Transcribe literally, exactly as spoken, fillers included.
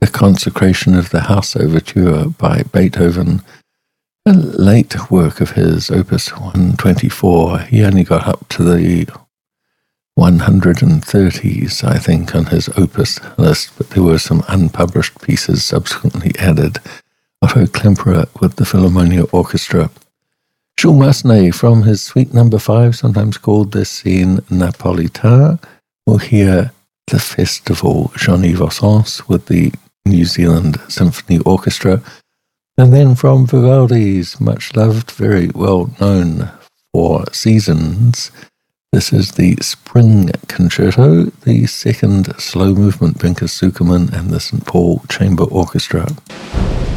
The Consecration of the House Overture by Beethoven, a late work of his, Opus one twenty-four. He only got up to the one hundred thirties, I think, on his opus list, but there were some unpublished pieces subsequently added. Otto Klemperer with the Philharmonia Orchestra. Jules Massenet from his Suite Number Five, sometimes called the Scène Napolitain. We'll hear the Festival, Jean-Yves Ossens with the New Zealand Symphony Orchestra. And then from Vivaldi's much-loved, very well-known Four Seasons, this is the Spring Concerto, the second slow movement, Pinkas Zukerman and the Saint Paul Chamber Orchestra.